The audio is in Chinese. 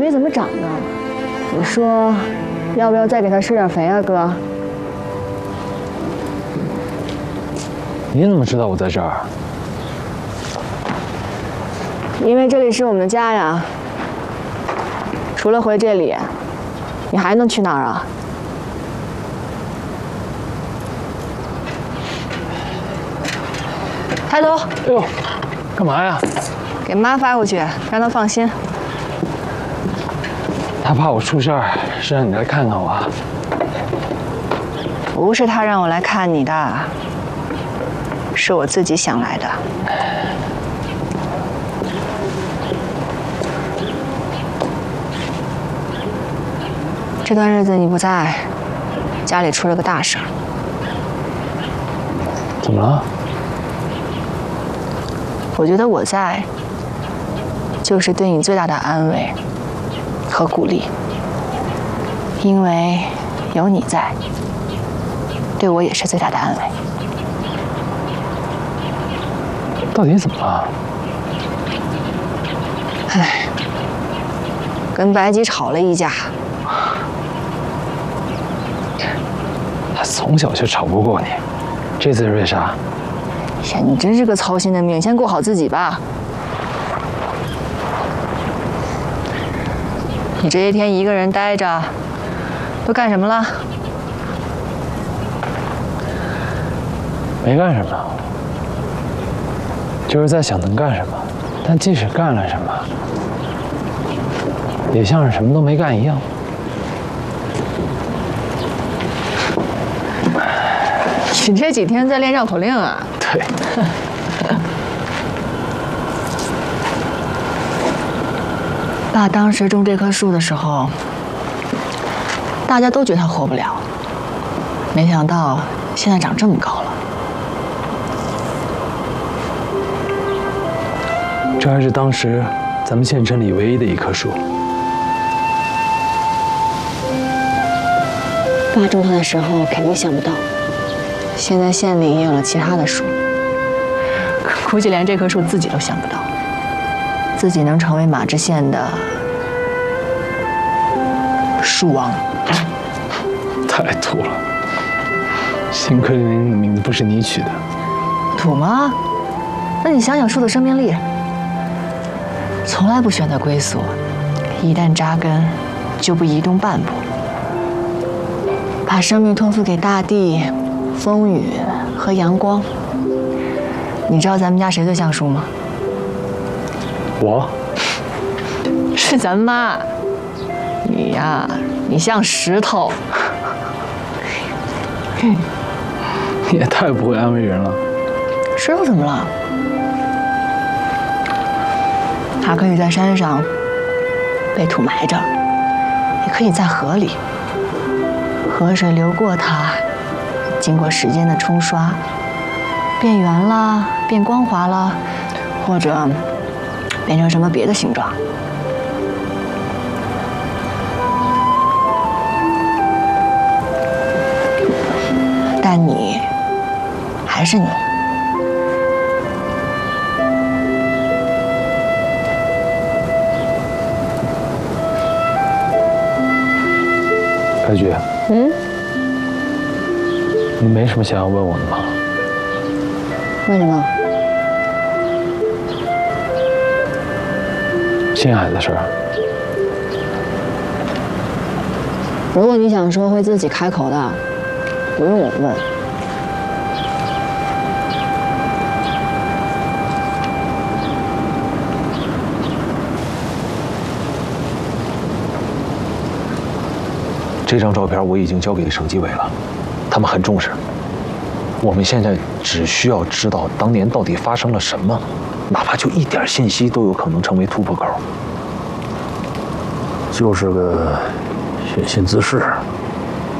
没怎么长呢。你说，要不要再给他施点肥啊，哥？ 你怎么知道我在这儿？ 因为这里是我们的家呀。除了回这里，你还能去哪儿啊？抬头。 哎呦，干嘛呀？ 给妈发过去，让她放心。 他怕我出事儿，是让你来看看我啊。 不是他让我来看你的，是我自己想来的。这段日子你不在，家里出了个大事儿。 怎么了？ 我觉得我在，就是对你最大的安慰和鼓励，因为有你在，对我也是最大的安慰。 到底怎么了？ 唉，跟白吉吵了一架。 他从小就吵不过你，这次是为啥？ 呀，你真是个操心的命，先过好自己吧。你这些天一个人待着，都干什么了？ 没干什么，就是在想能干什么。但即使干了什么，也像是什么都没干一样。 你这几天在练绕口令啊？ 对。 爸当时种这棵树的时候，大家都觉得它活不了，没想到现在长这么高了。 这还是当时咱们县城里唯一的一棵树。 爸种它的时候肯定想不到，现在县里也有了其他的树，估计连这棵树自己都想不到，自己能成为马知县的树王。 太土了，幸亏那个名字不是你取的。 土吗？那你想想树的生命力，从来不选择归宿，一旦扎根，就不移动半步，把生命托付给大地、风雨和阳光。你知道咱们家谁最像树吗？ 我？ 是咱妈。你呀，你像石头。 你也太不会安慰人了。 石头怎么了？它可以在山上被土埋着，也可以在河里。河水流过它，经过时间的冲刷，变圆了，变光滑了，或者变成什么别的形状。但你还是你。 白菊，你没什么想要问我的吗？ 为什么？ 星海的事儿。 如果你想说会自己开口的，不用我问。 这张照片我已经交给省纪委了，他们很重视。我们现在只需要知道当年到底发生了什么，哪怕就一点信息都有可能成为突破口。 就是个寻衅滋事。